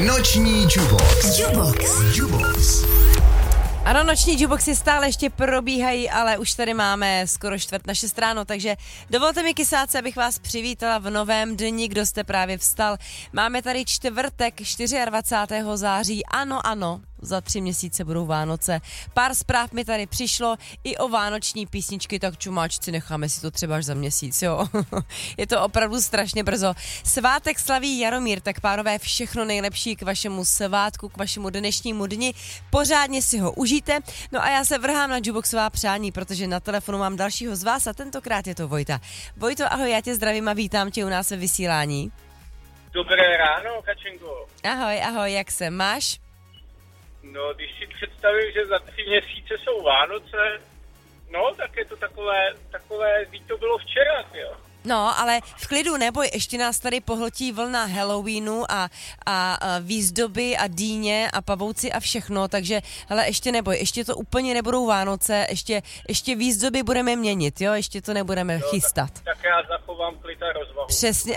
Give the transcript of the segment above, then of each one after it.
Noční Jubox. Ano, noční jukeboxy stále ještě probíhají, ale už tady máme skoro 5:45 ráno, takže dovolte mi, kysáci, abych vás přivítala v novém dni, kdo jste právě vstal. Máme tady čtvrtek 24. září, ano, za 3 měsíce budou Vánoce. Pár zpráv mi tady přišlo i o vánoční písničky, tak čumáčci, necháme si to třeba až za měsíc, jo. Je to opravdu strašně brzo. Svátek slaví Jaromír, tak pánové, všechno nejlepší k vašemu svátku, k vašemu dnešnímu dni. Pořádně si ho užijte. No a já se vrhám na jukeboxová přání, protože na telefonu mám dalšího z vás a tentokrát je to Vojta. Vojto, ahoj, já tě zdravím a vítám tě u nás ve vysílání. Dobré ráno, Kačenko. Ahoj, jak se máš? No, když si představím, že za 3 měsíce jsou Vánoce, no, tak je to takové, ví to bylo včera, jo. No, ale v klidu, neboj, ještě nás tady pohltí vlna Halloweenu a výzdoby a dýně a pavouci a všechno, takže hele, ještě neboj, ještě to úplně nebudou Vánoce, ještě výzdoby budeme měnit, jo, ještě to nebudeme chystat. Tak já zachovám klid a rozvahu. Přesně.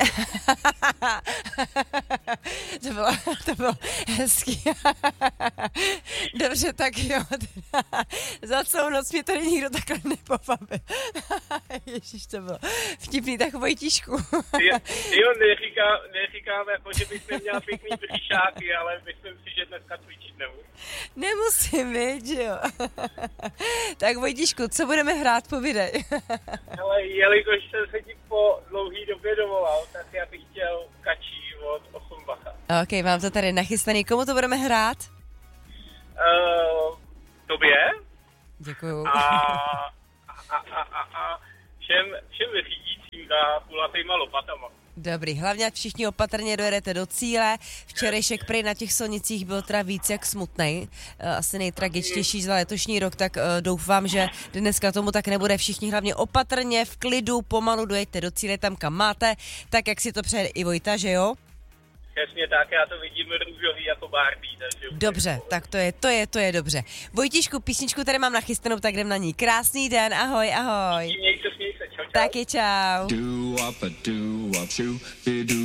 to bylo hezký. Dobře, tak jo. Za celou noc mě tady nikdo takhle nepopavil. Ježiš, to bylo vtipný, tak Vojtíšku. Jo, neříkám, jako, že bych neměla pěkný bříšáky, ale myslím si, že dneska cvičit nemusím. Nemusím, viď, jo. Tak Vojtíšku, co budeme hrát, povídej. Ale jelikož jsem se ti po dlouhý době dovolal, tak já bych chtěl Kačí od Offenbacha. Ok, mám to tady nachystaný. Komu to budeme hrát? Tobě. Děkuju. A všem řídícím za kulatýma lopatama. Dobrý, hlavně všichni opatrně dojedete do cíle. Včerejšek prý na těch silnicích byl teda víc jak smutnej. Asi nejtragičtější za letošní rok, tak doufám, že dneska tomu tak nebude. Všichni hlavně opatrně, v klidu, pomalu dojeďte do cíle tam, kam máte, tak jak si to přeje i Vojta, že jo? Přesně tak, já to vidím růžový jako Barbie. Takže dobře, tak to je dobře. Vojtíšku, písničku tady mám nachystanou, tak jdem na ní. Krásný den, ahoj. Měj se, čau. Taky čau.